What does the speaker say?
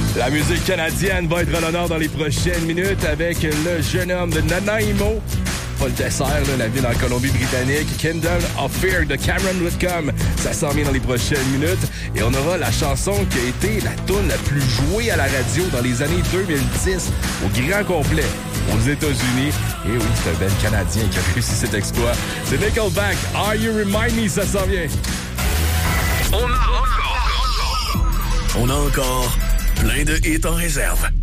La musique canadienne va être à l'honneur dans les prochaines minutes avec le jeune homme de Nanaimo, Paul Tesser, la ville en Colombie-Britannique, Kindle of Fear de Cameron Whitcomb. Ça s'en vient dans les prochaines minutes. Et on aura la chanson qui a été la toune la plus jouée à la radio dans les années 2010 au grand complet aux États-Unis. Et oui, c'est un bel Canadien qui a réussi cet exploit. C'est Nickelback, Are You Remind Me, ça s'en vient. On a encore plein de hits en réserve.